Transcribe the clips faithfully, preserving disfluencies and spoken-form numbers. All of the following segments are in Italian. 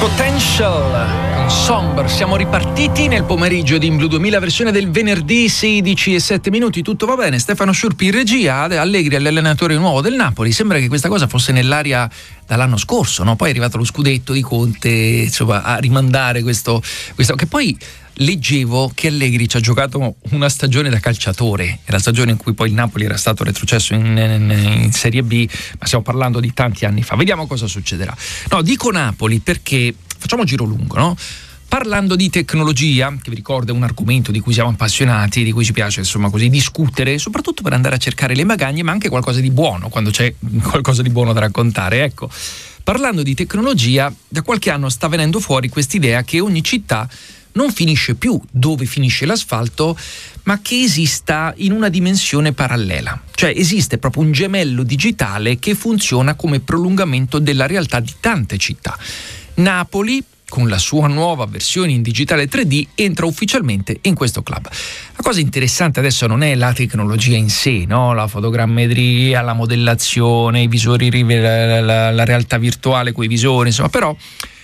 Potential con Somber. Siamo ripartiti nel pomeriggio di In Blu duemila, versione del venerdì, sedici e sette minuti. Tutto va bene. Stefano Sciurpi in regia, Allegri l'allenatore nuovo del Napoli. Sembra che questa cosa fosse nell'aria dall'anno scorso, no? Poi è arrivato lo scudetto di Conte, insomma, a rimandare questo, questo che poi leggevo che Allegri ci ha giocato una stagione da calciatore, è la stagione in cui poi il Napoli era stato retrocesso in, in, in Serie B, ma stiamo parlando di tanti anni fa. Vediamo cosa succederà. No, dico Napoli perché facciamo giro lungo, no? Parlando di tecnologia, che vi ricordo è un argomento di cui siamo appassionati, di cui ci piace insomma così discutere, soprattutto per andare a cercare le magagne, ma anche qualcosa di buono quando c'è qualcosa di buono da raccontare. Ecco, parlando di tecnologia, da qualche anno sta venendo fuori quest'idea che ogni città non finisce più dove finisce l'asfalto, ma che esista in una dimensione parallela. Cioè esiste proprio un gemello digitale che funziona come prolungamento della realtà di tante città. Napoli, con la sua nuova versione in digitale tre D, entra ufficialmente in questo club. La cosa interessante adesso non è la tecnologia in sé, no? La fotogrammetria, la modellazione, i visori, la, la, la realtà virtuale con i visori, insomma, però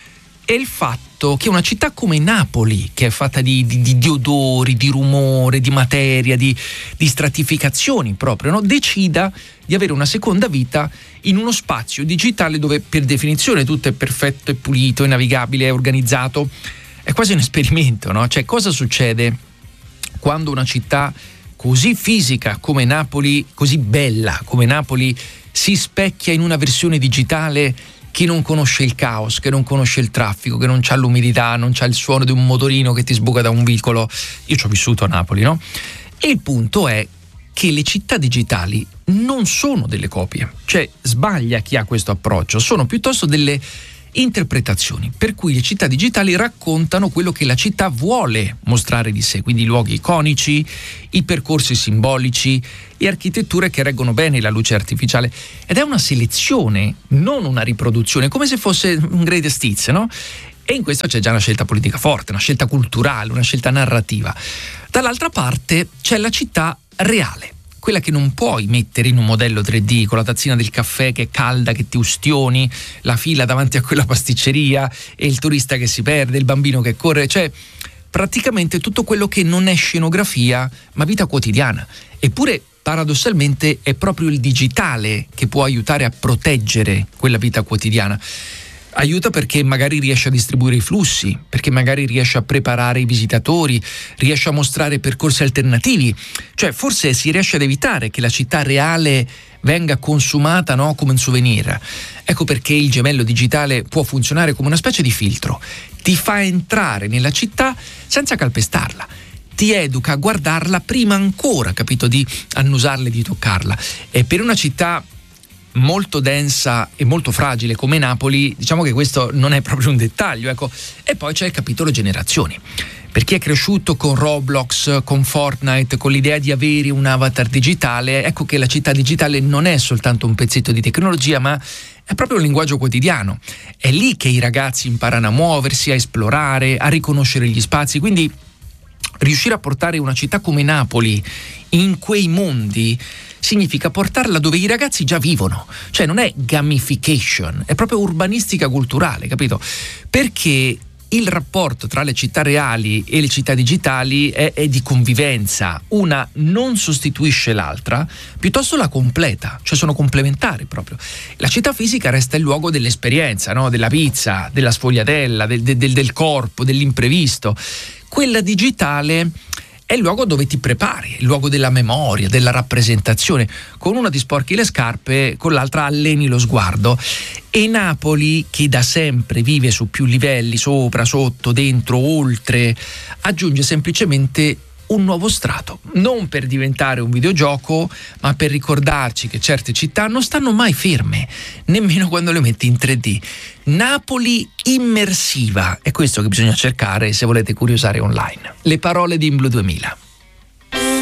è il fatto che una città come Napoli, che è fatta di, di, di odori, di rumore, di materia, di, di stratificazioni proprio, no? Decida di avere una seconda vita in uno spazio digitale dove per definizione tutto è perfetto, è pulito, è navigabile, è organizzato. È quasi un esperimento, no? Cioè, cosa succede quando una città così fisica come Napoli, così bella come Napoli, si specchia in una versione digitale che non conosce il caos, che non conosce il traffico, che non c'ha l'umidità, non c'ha il suono di un motorino che ti sbuca da un vicolo? Io ci ho vissuto a Napoli, no? E il punto è che le città digitali non sono delle copie, cioè sbaglia chi ha questo approccio, sono piuttosto delle interpretazioni, per cui le città digitali raccontano quello che la città vuole mostrare di sé, quindi i luoghi iconici, i percorsi simbolici, le architetture che reggono bene la luce artificiale, ed è una selezione, non una riproduzione, come se fosse un greatest hits, no? E in questo c'è già una scelta politica forte, una scelta culturale, una scelta narrativa. Dall'altra parte c'è la città reale, quella che non puoi mettere in un modello tre D con la tazzina del caffè che è calda, che ti ustioni, la fila davanti a quella pasticceria e il turista che si perde, il bambino che corre, cioè praticamente tutto quello che non è scenografia ma vita quotidiana. Eppure paradossalmente è proprio il digitale che può aiutare a proteggere quella vita quotidiana. Aiuta perché magari riesce a distribuire i flussi, perché magari riesce a preparare i visitatori, riesce a mostrare percorsi alternativi, cioè forse si riesce ad evitare che la città reale venga consumata, no, come un souvenir. Ecco perché il gemello digitale può funzionare come una specie di filtro, ti fa entrare nella città senza calpestarla, ti educa a guardarla prima ancora, capito, di annusarla e di toccarla. E per una città molto densa e molto fragile come Napoli, diciamo che questo non è proprio un dettaglio, ecco. E poi c'è il capitolo generazioni. Per chi è cresciuto con Roblox, con Fortnite, con l'idea di avere un avatar digitale, ecco che la città digitale non è soltanto un pezzetto di tecnologia, ma è proprio un linguaggio quotidiano. È lì che i ragazzi imparano a muoversi, a esplorare, a riconoscere gli spazi, quindi riuscire a portare una città come Napoli in quei mondi significa portarla dove i ragazzi già vivono, cioè non è gamification, è proprio urbanistica culturale, capito? Perché il rapporto tra le città reali e le città digitali è, è di convivenza, una non sostituisce l'altra, piuttosto la completa, cioè sono complementari proprio. La città fisica resta il luogo dell'esperienza, no? Della pizza, della sfogliatella, del, del, del corpo, dell'imprevisto. Quella digitale è il luogo dove ti prepari, il luogo della memoria, della rappresentazione. Con una ti sporchi le scarpe, con l'altra alleni lo sguardo. E Napoli, che da sempre vive su più livelli, sopra, sotto, dentro, oltre, aggiunge semplicemente un nuovo strato, non per diventare un videogioco, ma per ricordarci che certe città non stanno mai ferme, nemmeno quando le metti in tre D. Napoli immersiva, è questo che bisogna cercare se volete curiosare online. Le parole di In Blu duemila.